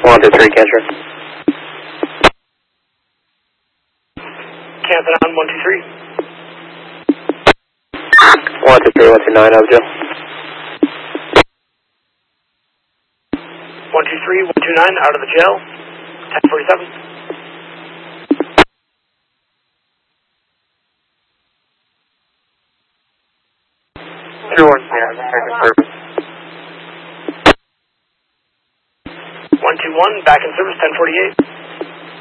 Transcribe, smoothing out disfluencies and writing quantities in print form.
123, Cancer. Cancer on 123. 123, 129, out of jail. 123, 129, out of the jail. 1047. Everyone's there. 121, back in service, 1048.